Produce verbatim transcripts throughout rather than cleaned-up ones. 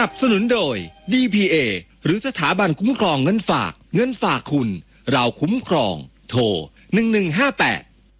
นับสนุนโดย ดี พี เอ หรือสถาบันคุ้มครองเงินฝากเงินฝากคุณเราคุ้มครองโทรหนึ่งหนึ่งห้าแปด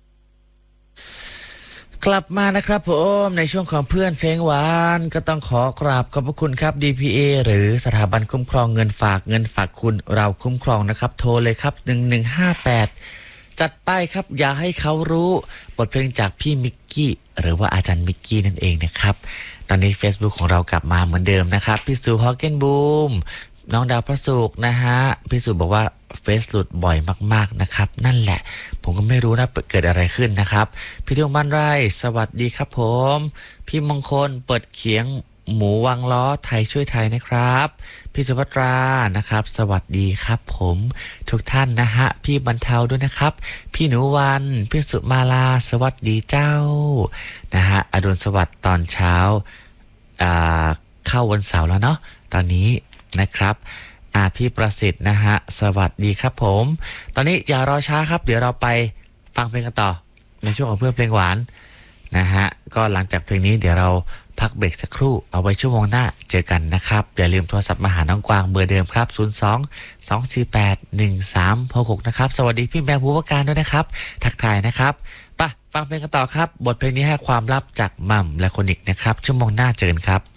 กลับมานะครับผมในช่วงของเพื่อนเพลงหวานก็ต้องขอกราบขอบพระคุณครับ ดี พี เอ หรือสถาบันคุ้มครองเงินฝากเงินฝากคุณเราคุ้มครองนะครับโทรเลยครับหนึ่งหนึ่งห้าแปดจัดไปครับอย่าให้เขารู้บทเพลงจากพี่มิกกี้หรือว่าอาจารย์มิกกี้นั่นเองนะครับตอนนี้ Facebook ของเรากลับมาเหมือนเดิมนะครับพี่สุฮอกเกนบูมน้องดาวพระสุกนะฮะพี่สุบอกว่าเฟซหลุดบ่อยมากๆนะครับนั่นแหละผมก็ไม่รู้นะเกิดอะไรขึ้นนะครับพี่ดวงบ้านไร่สวัสดีครับผมพี่มงคลเปิดเขียงหมูวังล้อไทยช่วยไทยนะครับพี่สุภัตรานะครับสวัสดีครับผมทุกท่านนะฮะพี่บรรเทาด้วยนะครับพี่หนูวันพี่สุมาลาสวัสดีเจ้านะฮะอดุลสวัสดิ์ตอนเช้าอ่าเข้าวันเสาร์แล้วเนาะตอนนี้นะครับอ่าพี่ประสิทธิ์นะฮะสวัสดีครับผมตอนนี้อย่ารอช้าครับเดี๋ยวเราไปฟังเพลงกันต่อในช่วงของเพื่อนเพลงหวานนะฮะก็หลังจากเพลงนี้เดี๋ยวเราพักเบรกสักครู่เอาไว้ชั่วโมงหน้าเจอกันนะครับอย่าลืมโทรศัพท์มาหาน้องกวางเบอร์เดิมครับศูนย์ สอง สอง สี่ แปด หนึ่ง สาม หก หกนะครับสวัสดีพี่แมวผู้ว่าการด้วยนะครับทักทายนะครับไปฟังเพลงกันต่อครับบทเพลงนี้ให้ความลับจากหม่ำและคนอีกนะครับชั่วโมงหน้าเจอกันครับ